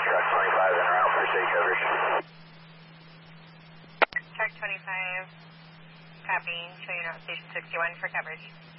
Truck 25 en route for city coverage. Truck 25, copy, showing out Station 61 for coverage.